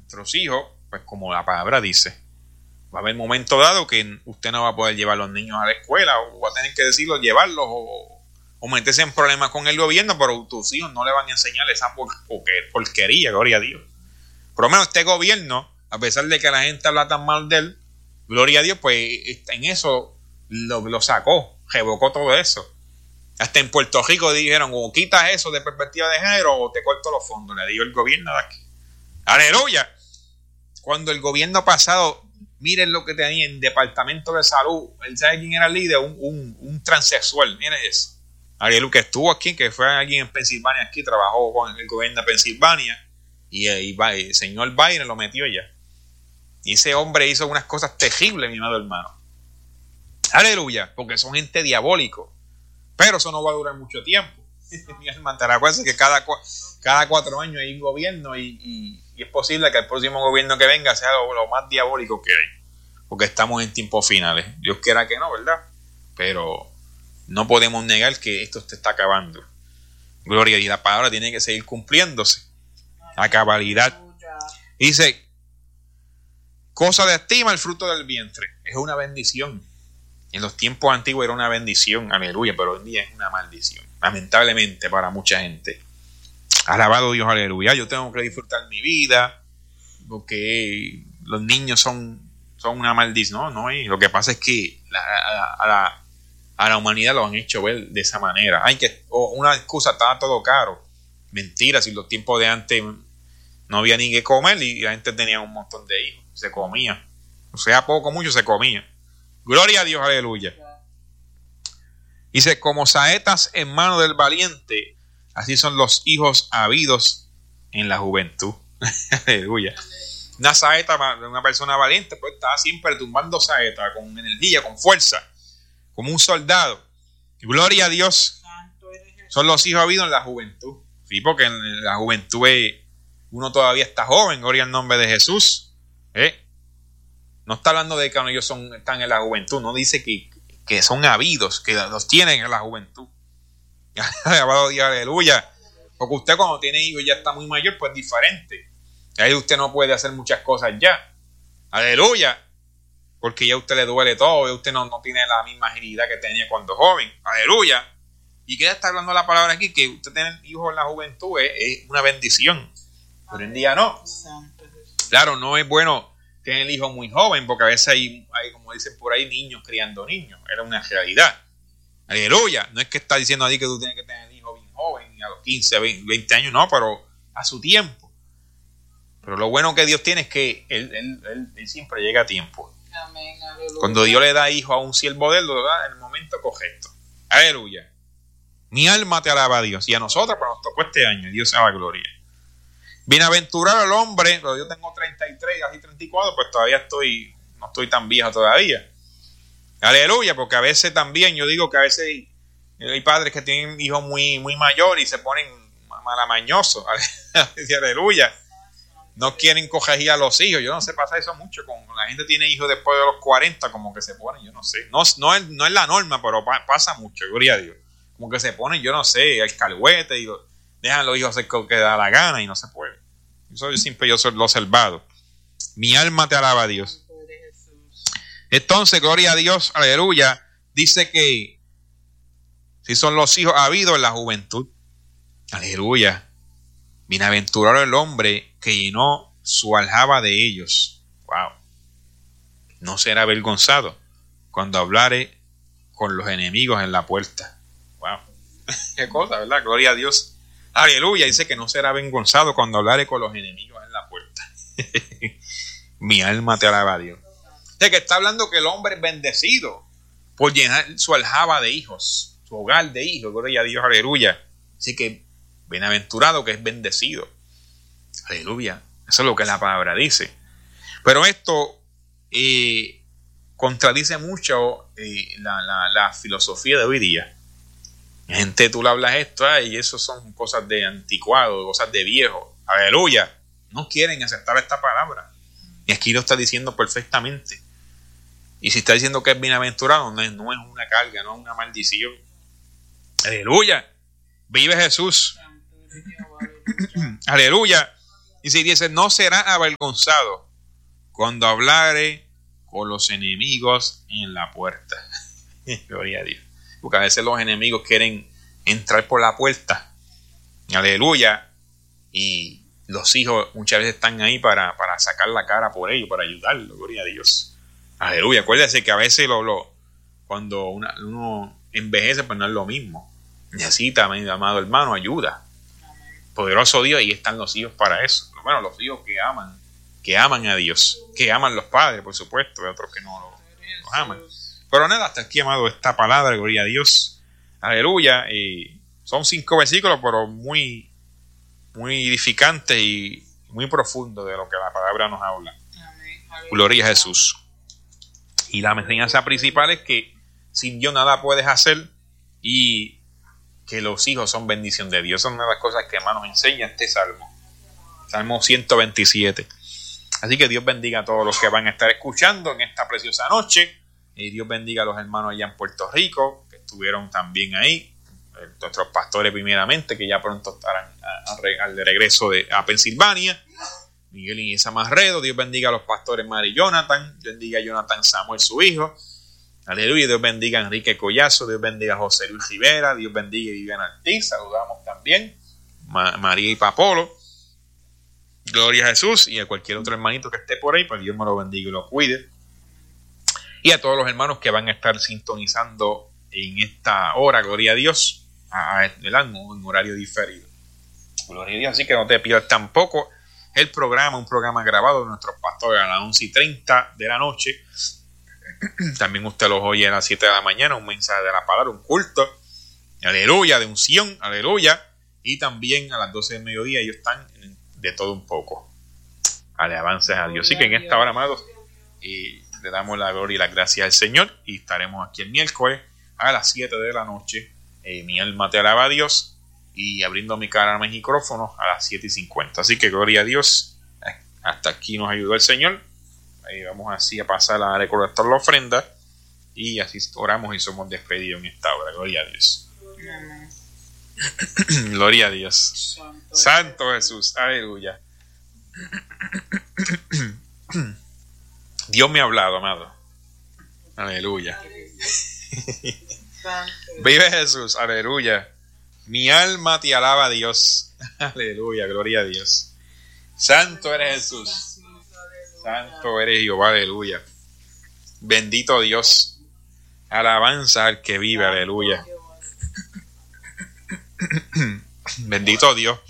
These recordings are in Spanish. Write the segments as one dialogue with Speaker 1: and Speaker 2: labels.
Speaker 1: nuestros hijos, pues como la palabra dice, va a haber momento dado que usted no va a poder llevar a los niños a la escuela, o va a tener que decirlo, llevarlos, o meterse en problemas con el gobierno, pero tus hijos no le van a enseñar esa porquería, gloria a Dios. Por lo menos este gobierno, a pesar de que la gente habla tan mal de él, gloria a Dios, pues en eso lo sacó, revocó todo eso. Hasta en Puerto Rico dijeron, o quitas eso de perspectiva de género o te corto los fondos, le dio el gobierno de aquí. ¡Aleluya! Cuando el gobierno pasado, miren lo que tenía en Departamento de Salud, él sabe quién era el líder, un transexual, miren eso. Aleluya, que estuvo aquí, que fue alguien en Pensilvania aquí, trabajó con el gobierno de Pensilvania, y el señor Biden lo metió ya. Y ese hombre hizo unas cosas terribles, mi amado hermano. Aleluya, porque son gente diabólico. Pero eso no va a durar mucho tiempo. Mi hermano, te recuerdas que cada 4 años hay un gobierno y es posible que el próximo gobierno que venga sea lo más diabólico que hay. Porque estamos en tiempos finales. Dios quiera que no, ¿verdad? Pero no podemos negar que esto se está acabando. Gloria, y la palabra tiene que seguir cumpliéndose. A cabalidad. Dice, cosa de estima el fruto del vientre. Es una bendición. En los tiempos antiguos era una bendición, aleluya, pero hoy en día es una maldición, lamentablemente para mucha gente. Alabado Dios, aleluya. Yo tengo que disfrutar mi vida, porque los niños son una maldición. No, lo que pasa es que a la humanidad lo han hecho ver de esa manera. Una excusa, estaba todo caro. Mentira, si en los tiempos de antes no había ni que comer y la gente tenía un montón de hijos, se comía. O sea, poco, mucho se comía. Gloria a Dios, aleluya. Dice, como saetas en mano del valiente, así son los hijos habidos en la juventud. Aleluya. Una saeta de una persona valiente, pues está siempre tumbando saeta, con energía, con fuerza, como un soldado. Gloria a Dios. Son los hijos habidos en la juventud. Sí, porque en la juventud uno todavía está joven, gloria al nombre de Jesús. No está hablando de que ellos están en la juventud, no dice que son habidos, que los tienen en la juventud. Alabado Dios, aleluya. Porque usted cuando tiene hijos ya está muy mayor, pues diferente. Ahí usted no puede hacer muchas cosas ya. Aleluya. Porque ya a usted le duele todo, ya usted no tiene la misma agilidad que tenía cuando joven. Aleluya. ¿Y qué está hablando la palabra aquí? Que usted tener hijos en la juventud es una bendición. Pero en día no. Claro, no es bueno tener el hijo muy joven, porque a veces hay, como dicen por ahí, niños criando niños. Era una realidad. Aleluya. No es que está diciendo a ti que tú tienes que tener el hijo bien joven, a los 15, 20 años, no, pero a su tiempo. Pero lo bueno que Dios tiene es que Él siempre llega a tiempo.
Speaker 2: Amén, aleluya.
Speaker 1: Cuando Dios le da hijo a un siervo de Él, lo da en el momento correcto. Aleluya. Mi alma te alaba a Dios. Y a nosotros, pues nos tocó este año. Dios sea la gloria. Bienaventurado el hombre, pero yo tengo 33, así 34, pues todavía no estoy tan viejo todavía. Aleluya, porque a veces también, yo digo que a veces hay padres que tienen hijos muy, muy mayores y se ponen malamañosos. Aleluya. No quieren corregir a los hijos. Yo no sé, pasa eso mucho. Cuando la gente tiene hijos después de los 40, como que se ponen, yo no sé. No es la norma, pero pasa mucho, gloria a Dios. Como que se ponen, yo no sé, el calhuete y dejan a los hijos hacer lo que da la gana y no se puede. Eso siempre yo soy lo observado. Mi alma te alaba a Dios. Entonces, gloria a Dios, aleluya. Dice que si son los hijos habidos en la juventud, aleluya. Bienaventurado el hombre que llenó su aljaba de ellos. Wow. No será avergonzado cuando hablare con los enemigos en la puerta. Wow. Qué cosa, ¿verdad? Gloria a Dios. Aleluya. Dice que no será avergonzado cuando hablare con los enemigos en la puerta. Mi alma te alaba a Dios. De que está hablando que el hombre es bendecido por llenar su aljaba de hijos, su hogar de hijos. Gloria a Dios, aleluya. Así que bienaventurado que es bendecido. Aleluya. Eso es lo que la palabra dice. Pero esto contradice mucho la filosofía de hoy día. Gente, tú le hablas esto, y eso son cosas de anticuado, cosas de viejo. Aleluya. No quieren aceptar esta palabra. Y aquí lo está diciendo perfectamente. Y si está diciendo que es bienaventurado, no es una carga, no es una maldición. Aleluya. Vive Jesús. Aleluya. Y dice, no será avergonzado cuando hablare con los enemigos en la puerta. Gloria a Dios. Porque a veces los enemigos quieren entrar por la puerta. Aleluya. Y los hijos muchas veces están ahí para sacar la cara por ellos, para ayudarlos. Gloria a Dios. Aleluya. Acuérdese que a veces cuando uno envejece, pues no es lo mismo. Necesita, mi amado hermano, ayuda. Poderoso Dios, y están los hijos para eso. Bueno, los hijos que aman a Dios, que aman los padres, por supuesto, hay otros que no los aman. Pero nada, hasta aquí, amado, esta palabra, gloria a Dios. Aleluya. Son 5 versículos, pero muy, muy edificantes y muy profundos de lo que la palabra nos habla. Amén. Gloria a Jesús. Y la enseñanza principal es que sin Dios nada puedes hacer y que los hijos son bendición de Dios. Son una de las cosas que más nos enseña este salmo. Salmo 127. Así que Dios bendiga a todos los que van a estar escuchando en esta preciosa noche. Y Dios bendiga a los hermanos allá en Puerto Rico, que estuvieron también ahí. Nuestros pastores primeramente, que ya pronto estarán al regreso a Pensilvania. Miguel y Isa Marredo. Dios bendiga a los pastores Mari y Jonathan. Dios bendiga a Jonathan Samuel, su hijo. Aleluya. Dios bendiga a Enrique Collazo. Dios bendiga a José Luis Rivera. Dios bendiga a Viviana Ortiz. Saludamos también María y Papolo. Gloria a Jesús. Y a cualquier otro hermanito que esté por ahí, pues Dios me lo bendiga y lo cuide. Y a todos los hermanos que van a estar sintonizando en esta hora, gloria a Dios, en horario diferido. Gloria a Dios. Así que no te pierdas tampoco el programa, un programa grabado de nuestros pastores a las 11:30 de la noche. También usted los oye a las 7 de la mañana, un mensaje de la palabra, un culto, aleluya, de unción, aleluya. Y también a las 12 del mediodía ellos están de todo un poco. Alabanzas a Dios. Así que en esta hora, amados, le damos la gloria y la gracia al Señor y estaremos aquí el miércoles a las 7 de la noche. Mi alma te alaba a Dios y abriendo mi cara a mis micrófonos a las 7:50. Así que gloria a Dios. Hasta aquí nos ayudó el Señor. Vamos así a pasar a recolectar la ofrenda y así oramos y somos despedidos en esta hora. Gloria a Dios. Gloria a Dios. Santo Jesús. Aleluya. Dios me ha hablado, amado. Aleluya. Vive Jesús. Aleluya. Mi alma te alaba a Dios. Aleluya. Gloria a Dios. Santo eres Jesús. Santo eres Jehová. Aleluya. Bendito Dios. Alabanza al que vive. Aleluya. Bendito Dios.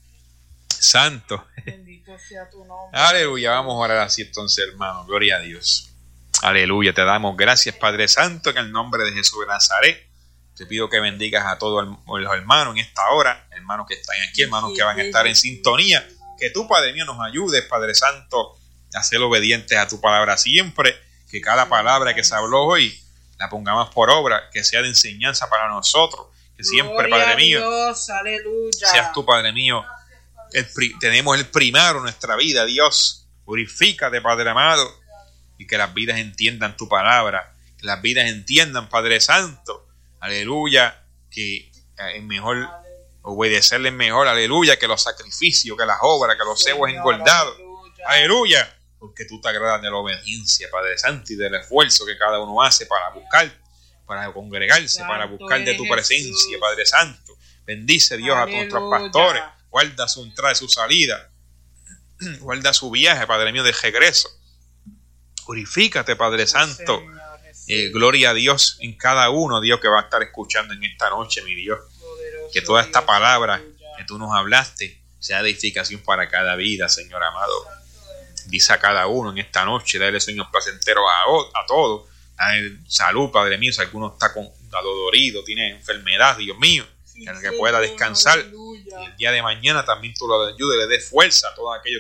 Speaker 1: Santo.
Speaker 2: Bendito sea tu nombre.
Speaker 1: Aleluya. Vamos a orar así entonces, hermano. Gloria a Dios. Aleluya. Te damos gracias, Padre Santo, en el nombre de Jesús de Nazaret. Te pido que bendigas a todos los hermanos en esta hora, hermanos que están aquí, hermanos que van a estar en sintonía. Que tú, Padre mío, nos ayudes, Padre Santo, a ser obedientes a tu palabra siempre. Que cada palabra que se habló hoy la pongamos por obra, que sea de enseñanza para nosotros. Que siempre, Padre mío,
Speaker 2: Dios, aleluya,
Speaker 1: seas tú, Padre mío, tenemos el primero en nuestra vida, Dios. Purifícate, Padre amado, y que las vidas entiendan tu palabra, que las vidas entiendan, Padre Santo, aleluya, que es mejor obedecerle mejor, aleluya, que los sacrificios, que las obras, que los cebos engordados, aleluya, porque tú te agradas de la obediencia, Padre Santo, y del esfuerzo que cada uno hace para buscar, para congregarse, para buscar de tu presencia, Padre Santo. Bendice, Dios, a nuestros pastores, guarda su entrada y su salida, guarda su viaje, Padre mío, de regreso. Purifícate, Padre Santo. Gloria a Dios en cada uno, Dios, que va a estar escuchando en esta noche, mi Dios. Que toda esta palabra que tú nos hablaste sea de edificación para cada vida, Señor amado. Dice a cada uno en esta noche, dale sueños placenteros a todos. Dale salud, Padre mío, si alguno está dolorido, tiene enfermedad, Dios mío, que pueda descansar. Y el día de mañana también tú lo ayudes, le des fuerza a todos aquellos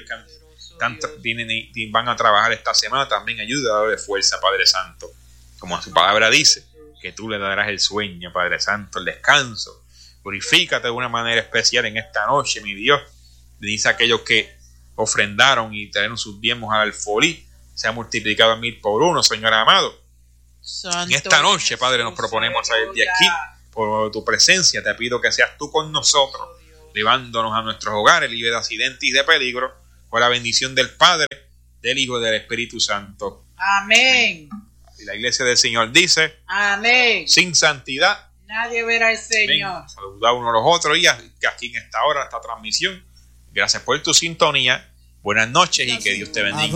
Speaker 1: que van a trabajar esta semana, también ayuda a darle fuerza, Padre Santo. Como su palabra dice, que tú le darás el sueño, Padre Santo, el descanso. Purifícate de una manera especial en esta noche, mi Dios. Dice a aquellos que ofrendaron y trajeron sus diezmos al alfolí, se ha multiplicado a 1000 por 1, Señor amado.
Speaker 2: Santo
Speaker 1: en esta noche,
Speaker 2: Jesús,
Speaker 1: Padre, nos proponemos salir de aquí por tu presencia. Te pido que seas tú con nosotros, llevándonos a nuestros hogares, libre de accidentes y de peligro. por la bendición del Padre, del Hijo y del Espíritu Santo.
Speaker 2: Amén.
Speaker 1: Y la iglesia del Señor dice,
Speaker 2: Amén.
Speaker 1: sin santidad
Speaker 2: Nadie verá al Señor.
Speaker 1: Saludar unos a los otros y aquí en esta hora, esta transmisión. Gracias por tu sintonía. Buenas noches y que Dios te bendiga.